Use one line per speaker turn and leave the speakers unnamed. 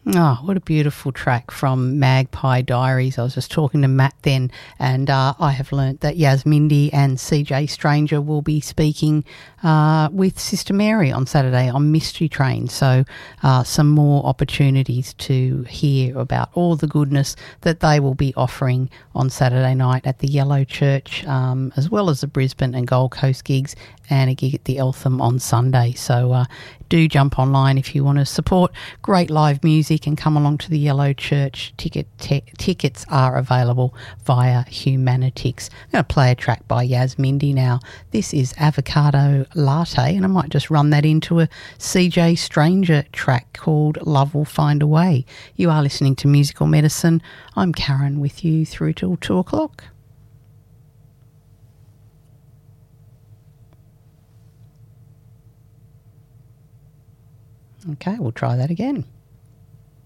Oh, what a beautiful track from Magpie Diaries. I was just talking to Matt then, and I have learnt that Yasmindi and CJ Stranger will be speaking with Sister Mary on Saturday on Mystery Train. So some more opportunities to hear about all the goodness that they will be offering on Saturday night at the Yellow Church, as well as the Brisbane and Gold Coast gigs and a gig at the Eltham on Sunday. So do jump online if you want to support great live music and come along to the Yellow Church. Tickets are available via Humanitix. I'm going to play a track by Yasmindi now. This is Avocado Latte, and I might just run that into a CJ Stranger track called Love Will Find a Way. You are listening to Musical Medicine. I'm Karen with you through till 2 o'clock. Okay, we'll try that again.